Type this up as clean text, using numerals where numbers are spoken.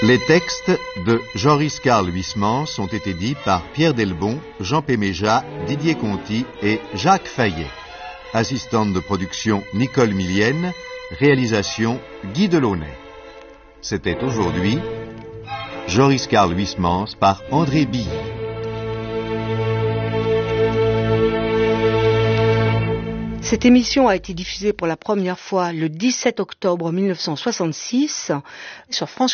Les textes de Joris Karl Huysmans ont été dits par Pierre Delbon, Jean Péméja, Didier Conti et Jacques Fayet. Assistante de production Nicole Millienne, réalisation Guy Delaunay. C'était aujourd'hui Joris Karl Huysmans par André Billy. Cette émission a été diffusée pour la première fois le 17 octobre 1966 sur France